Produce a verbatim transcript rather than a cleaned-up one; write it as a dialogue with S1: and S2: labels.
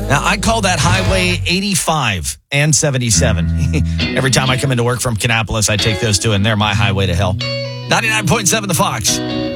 S1: Now, I call that Highway eighty-five and seventy-seven. Every time I come into work from Kannapolis, I take those two, and they're my highway to hell. ninety-nine point seven The Fox.